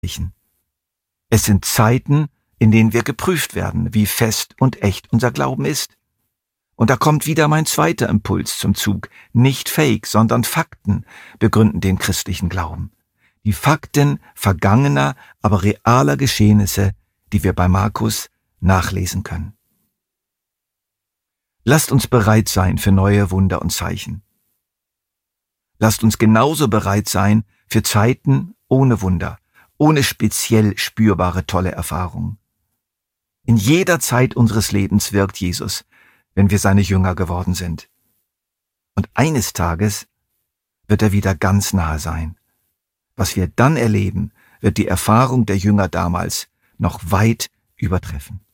Es sind Zeiten, in denen wir geprüft werden, wie fest und echt unser Glauben ist. Und da kommt wieder mein zweiter Impuls zum Zug. Nicht Fake, sondern Fakten begründen den christlichen Glauben. Die Fakten vergangener, aber realer Geschehnisse, die wir bei Markus nachlesen können. Lasst uns bereit sein für neue Wunder und Zeichen. Lasst uns genauso bereit sein für Zeiten ohne Wunder, ohne speziell spürbare tolle Erfahrungen. In jeder Zeit unseres Lebens wirkt Jesus, wenn wir seine Jünger geworden sind. Und eines Tages wird er wieder ganz nahe sein. Was wir dann erleben, wird die Erfahrung der Jünger damals noch weit übertreffen.